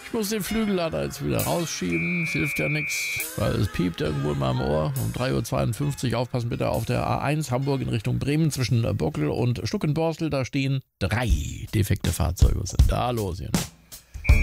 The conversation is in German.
Ich muss den Flügellader jetzt wieder rausschieben. Es hilft ja nichts, weil es piept irgendwo in meinem Ohr. Um 3:52 Uhr. Aufpassen bitte auf der A1 Hamburg in Richtung Bremen zwischen Bockel und Stuckenborstel. Da stehen 3 defekte Fahrzeuge. Was ist denn da los hier?